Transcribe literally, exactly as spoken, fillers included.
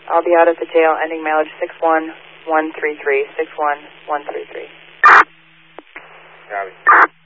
I'll be out of the jail, ending mileage six one one three three, six one one three three. Copy.